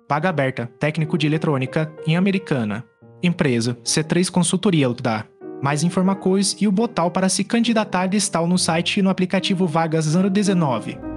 Vaga aberta, técnico de eletrônica em Americana. Empresa, C3 Consultoria dá. Mais informações e o botal para se candidatar está no site e no aplicativo Vagas 019.